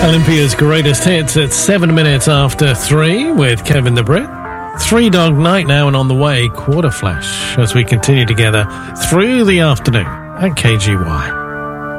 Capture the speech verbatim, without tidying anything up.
Olympia's greatest hits at seven minutes after three with Kevin the Brit. Three Dog Night now, and on the way, Quarter Flash, as we continue together through the afternoon at K G Y.